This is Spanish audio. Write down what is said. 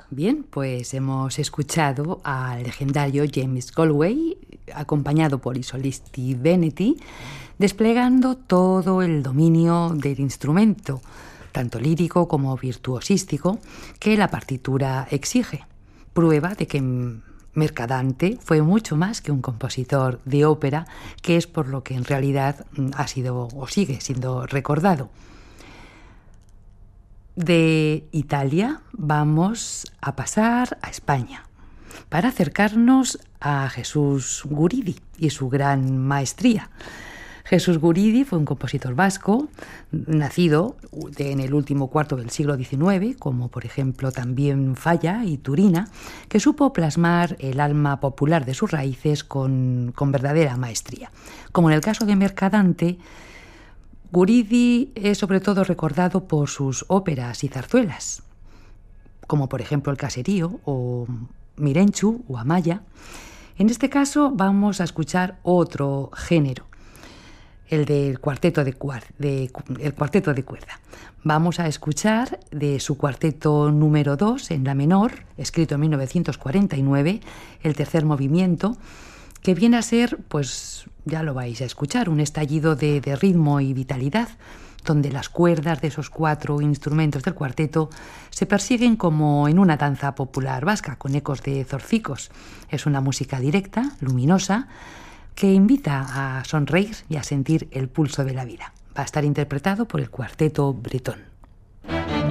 Bien, pues hemos escuchado al legendario James Galway, acompañado por Isolisti Veneti, desplegando todo el dominio del instrumento, tanto lírico como virtuosístico, que la partitura exige. Prueba de que Mercadante fue mucho más que un compositor de ópera, que es por lo que en realidad ha sido o sigue siendo recordado. De Italia vamos a pasar a España para acercarnos a Jesús Guridi y su gran maestría. Jesús Guridi fue un compositor vasco, nacido en el último cuarto del siglo XIX, como por ejemplo también Falla y Turina, que supo plasmar el alma popular de sus raíces con verdadera maestría. Como en el caso de Mercadante, Guridi es sobre todo recordado por sus óperas y zarzuelas, como por ejemplo El Caserío o Mirenchu o Amaya. En este caso vamos a escuchar otro género, el del cuarteto de cuerda. Vamos a escuchar de su cuarteto número 2 en la menor, escrito en 1949, el tercer movimiento, que viene a ser, pues ya lo vais a escuchar, un estallido de ritmo y vitalidad, donde las cuerdas de esos 4 instrumentos del cuarteto se persiguen como en una danza popular vasca, con ecos de zorcicos. Es una música directa, luminosa, que invita a sonreír y a sentir el pulso de la vida. Va a estar interpretado por el Cuarteto Bretón.